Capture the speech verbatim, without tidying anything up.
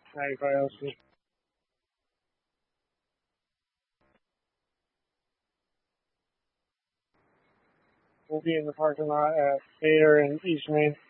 ninety-five L C. We'll be in the parking lot at Fair and East Main.